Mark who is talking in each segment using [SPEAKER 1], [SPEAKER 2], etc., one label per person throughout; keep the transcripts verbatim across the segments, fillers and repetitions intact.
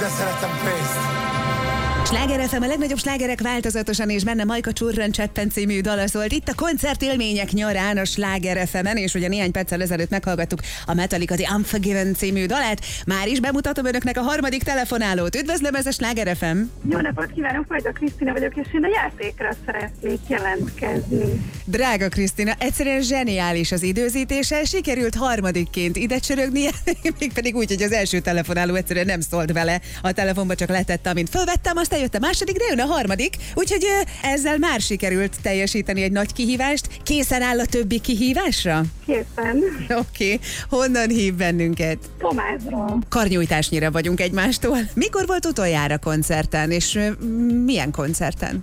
[SPEAKER 1] de szeretem pénzt.
[SPEAKER 2] Sláger ef em, a legnagyobb slágerek változatosan, és benne Majka Csurran Cseppen című dala szólt itt a koncertélmények nyarán a Sláger ef emen, és ugye néhány perccel ezelőtt meghallgattuk a Metallica The Unforgiven című dalát. Már is bemutatom önöknek a harmadik telefonálót. Üdvözlöm, ez a Sláger ef em.
[SPEAKER 3] Jó napot kívánok, Fajta Krisztina vagyok, és én a játékra szeretnék jelentkezni.
[SPEAKER 2] Drága Krisztina, egyszerűen zseniális az időzítése, sikerült harmadikként ide csörögnie, mégpedig úgy, hogy az első telefonáló egyszerűen nem szólt vele a telefonba, csak letette, amint fölvettem, aztán jött a második, de jön a harmadik, úgyhogy ezzel már sikerült teljesíteni egy nagy kihívást. Készen áll a többi kihívásra?
[SPEAKER 3] Készen.
[SPEAKER 2] Oké. Okay. Honnan hív bennünket?
[SPEAKER 3] Tomázról.
[SPEAKER 2] Karnyújtásnyira vagyunk egymástól. Mikor volt utoljára koncerten, és milyen koncerten?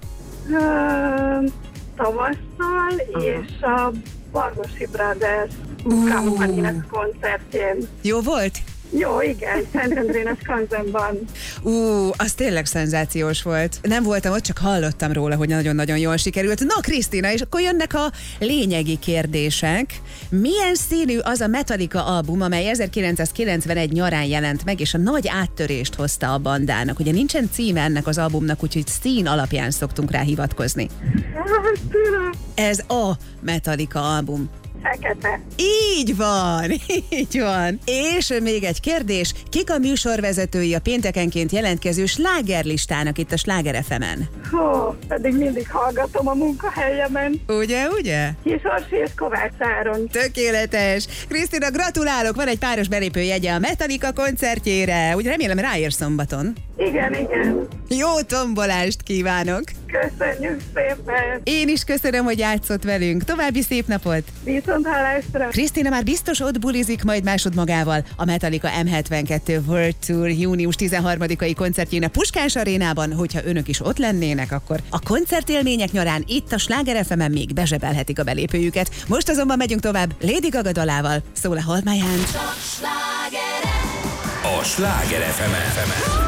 [SPEAKER 3] Uh, tavasszal, uh-huh. és a Bargosi Brothers uh. koncertjén.
[SPEAKER 2] Jó volt?
[SPEAKER 3] Jó, igen, Szentendrén a Skanzenban.
[SPEAKER 2] Ú, az tényleg szenzációs volt. Nem voltam ott, csak hallottam róla, hogy nagyon-nagyon jól sikerült. Na, Krisztina, és akkor jönnek a lényegi kérdések. Milyen színű az a Metallica album, amely ezerkilencszázkilencvenegy nyarán jelent meg, és a nagy áttörést hozta a bandának? Ugye nincsen címe ennek az albumnak, úgyhogy szín alapján szoktunk rá hivatkozni. Ez a Metallica album.
[SPEAKER 3] Fekete.
[SPEAKER 2] Így van, így van. És még egy kérdés, kik a műsorvezetői a péntekenként jelentkező slágerlistának itt a Sláger ef emen?
[SPEAKER 3] Hó, pedig mindig hallgatom a munkahelyemen.
[SPEAKER 2] Ugye, ugye?
[SPEAKER 3] Kis Orsi és Kovács Áron.
[SPEAKER 2] Tökéletes. Krisztina, gratulálok, van egy páros belépőjegye a Metallica koncertjére. Úgy remélem ráér szombaton.
[SPEAKER 3] Igen, igen.
[SPEAKER 2] Jó tombolást kívánok.
[SPEAKER 3] Köszönjük szépen.
[SPEAKER 2] Én is köszönöm, hogy játszott velünk. További szép napot.
[SPEAKER 3] Viszont hallásra.
[SPEAKER 2] Krisztina már biztos ott bulizik majd másodmagával a Metallica em hetvenkettő World Tour június tizenharmadikai koncertjén a Puskás Arénában. Hogyha önök is ott lennének, akkor a koncertélmények nyarán itt a Sláger ef emen még bezsebelhetik a belépőjüket. Most azonban megyünk tovább Lady Gaga dalával. Szól a Hold My Hand.
[SPEAKER 4] A Sláger ef emen.